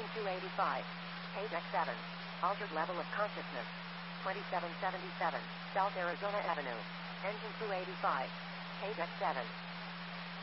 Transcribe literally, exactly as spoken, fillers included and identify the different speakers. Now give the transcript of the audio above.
Speaker 1: Engine two eighty-five. Page X seven. Altered level of consciousness. twenty-seven seventy-seven. South Arizona Avenue. Engine two eighty-five. Page X seven.